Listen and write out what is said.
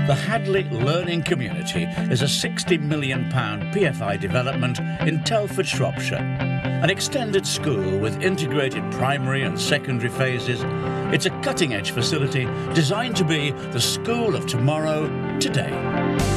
The Hadley Learning Community is a £60 million PFI development in Telford, Shropshire. An extended school with integrated primary and secondary phases, it's a cutting-edge facility designed to be the school of tomorrow, today.